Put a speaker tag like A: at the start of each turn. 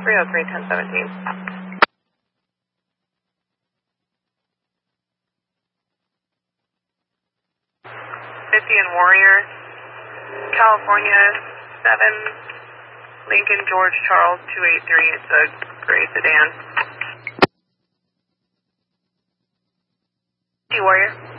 A: 303, 1017. 50 and Warrior, California 7, Lincoln George Charles 283. It's a gray sedan. 50 Warrior.